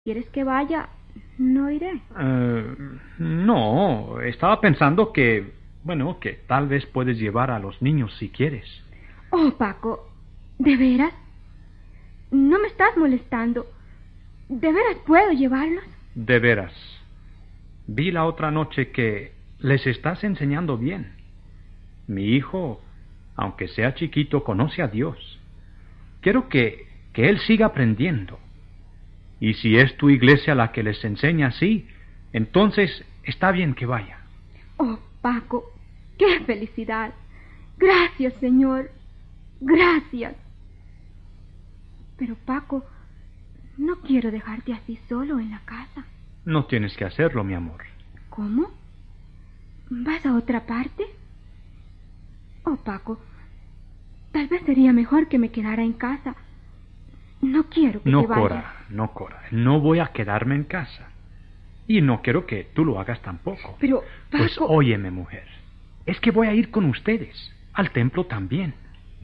¿Quieres que vaya? No iré. No, estaba pensando que tal vez puedes llevar a los niños si quieres. Oh, Paco, ¿de veras? ¿No me estás molestando? ¿De veras puedo llevarlos? De veras. Vi la otra noche que les estás enseñando bien. Mi hijo, aunque sea chiquito, conoce a Dios. Quiero que él siga aprendiendo. Y si es tu iglesia la que les enseña así, entonces está bien que vaya. Oh, Paco, qué felicidad. Gracias, Señor. Gracias. Pero, Paco, no quiero dejarte así solo en la casa. No tienes que hacerlo, mi amor. ¿Cómo? ¿Vas a otra parte? Oh, Paco, tal vez sería mejor que me quedara en casa. No quiero que te vayas. No, Cora, no voy a quedarme en casa. Y no quiero que tú lo hagas tampoco. Pero, Paco... Pues óyeme, mujer, es que voy a ir con ustedes, al templo también.